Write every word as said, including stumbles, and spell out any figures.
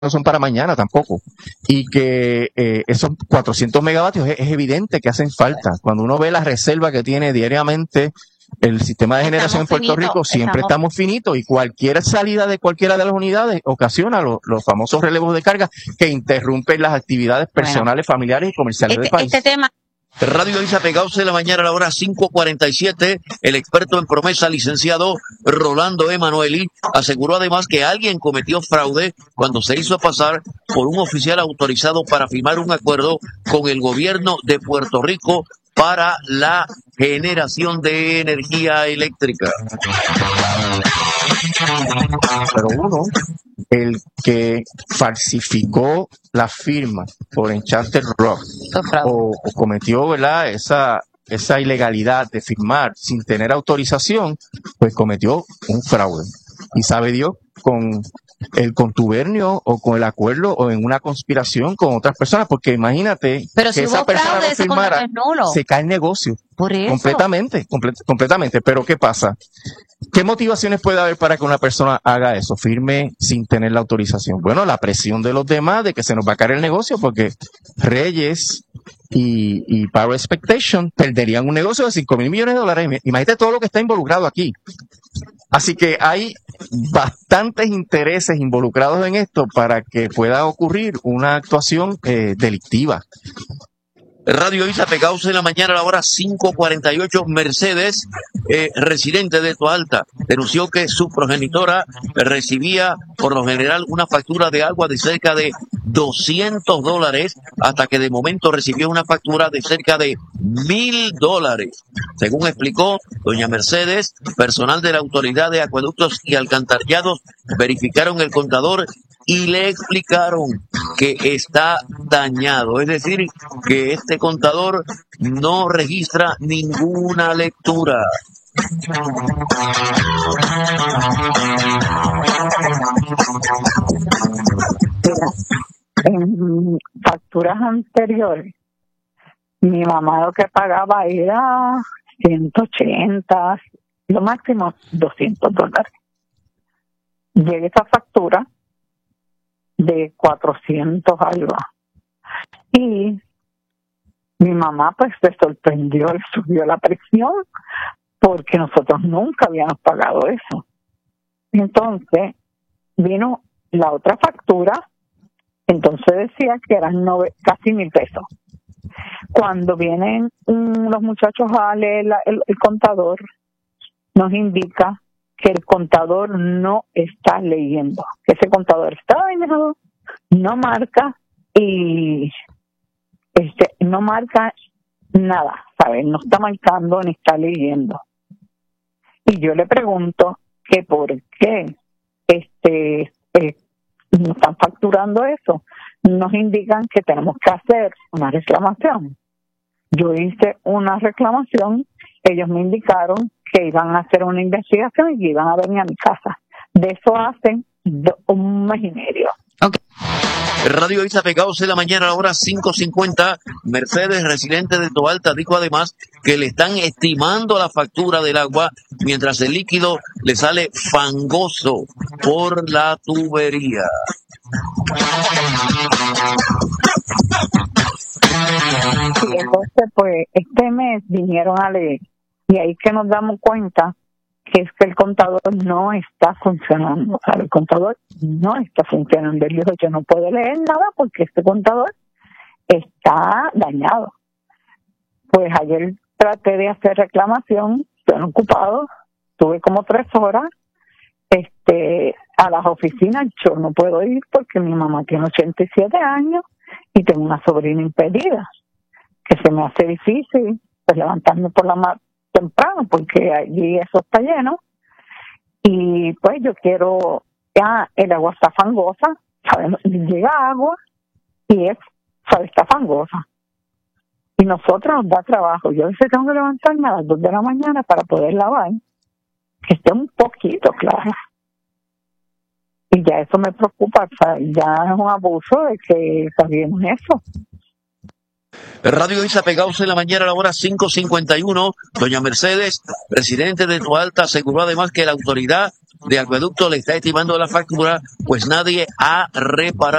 no son para mañana tampoco. Y que eh, esos cuatrocientos megavatios es, es evidente que hacen falta. Cuando uno ve la reserva que tiene diariamente el sistema de generación estamos en Puerto finitos, Rico, siempre estamos... estamos finitos y cualquier salida de cualquiera de las unidades ocasiona lo, los famosos relevos de carga que interrumpen las actividades personales, Bueno, familiares y comerciales este, del país. este tema... Radio Isla Pegados de la mañana a la hora cinco cuarenta y siete. El experto en promesa, licenciado Rolando Emanueli, aseguró además que alguien cometió fraude cuando se hizo pasar por un oficial autorizado para firmar un acuerdo con el gobierno de Puerto Rico para la generación de energía eléctrica. Pero uno, el que falsificó la firma por Enchanted Rock o, o cometió, ¿verdad?, esa, esa ilegalidad de firmar sin tener autorización, pues cometió un fraude. Y sabe Dios, con el contubernio o con el acuerdo o en una conspiración con otras personas, porque imagínate Pero que si esa hubo persona fraude, no ese firmara, contrato es nulo. se cae el negocio. Por eso. Completamente, comple- completamente. Pero ¿qué pasa? ¿Qué motivaciones puede haber para que una persona haga eso, firme sin tener la autorización? Bueno, la presión de los demás de que se nos va a caer el negocio, porque Reyes y, y Power Expectation perderían un negocio de cinco mil millones de dólares. Imagínate todo lo que está involucrado aquí. Así que hay bastantes intereses involucrados en esto para que pueda ocurrir una actuación eh, delictiva. Radio Isla Pegados en la mañana a la hora cinco cuarenta y ocho. Mercedes, eh, residente de Toalta, denunció que su progenitora recibía por lo general una factura de agua de cerca de doscientos dólares hasta que de momento recibió una factura de cerca de mil dólares. Según explicó doña Mercedes, personal de la Autoridad de Acueductos y Alcantarillados verificaron el contador y le explicaron que está dañado, es decir, que este contador no registra ninguna lectura. En facturas anteriores, mi mamá lo que pagaba era ciento ochenta, lo máximo doscientos dólares. Llega esa factura de cuatrocientos algo. Y mi mamá pues se sorprendió, le subió la presión porque nosotros nunca habíamos pagado eso. Entonces vino la otra factura, entonces decía que eran nove, casi mil pesos. Cuando vienen um, los muchachos a leer la, el, el contador, nos indica que el contador no está leyendo, que ese contador está dañado, no marca y este no marca nada, ¿sabes? No está marcando ni está leyendo. Y yo le pregunto que por qué este eh, no están facturando eso. Nos indican que tenemos que hacer una reclamación. Yo hice una reclamación, ellos me indicaron que iban a hacer una investigación y que iban a venir a mi casa. De eso hacen do, un mes y medio. Okay. Radio Isla Pegados de la mañana a la hora cinco cincuenta. Mercedes, residente de Toalta, dijo además que le están estimando la factura del agua mientras el líquido le sale fangoso por la tubería. Y entonces, pues, este mes vinieron a leer y ahí que nos damos cuenta que es que el contador no está funcionando. O sea, el contador no está funcionando. Él dijo, yo no puedo leer nada porque este contador está dañado. Pues ayer traté de hacer reclamación, estoy ocupado, tuve como tres horas, este, a las oficinas yo no puedo ir porque mi mamá tiene ochenta y siete años y tengo una sobrina impedida, que se me hace difícil pues levantarme por la mar temprano porque allí eso está lleno y pues yo quiero, ya el agua está fangosa, ¿sabes? Llega agua y es, ¿sabes? Está fangosa y nosotros nos da trabajo. Yo a veces tengo que levantarme a las dos de la mañana para poder lavar, que esté un poquito clara. Y ya eso me preocupa, o sea, ya es un abuso de que sabíamos eso. Radio Isa pegados en la mañana a la hora cinco cincuenta y uno. Doña Mercedes, presidente de Toalta, aseguró además que la autoridad de acueducto le está estimando la factura, pues nadie ha reparado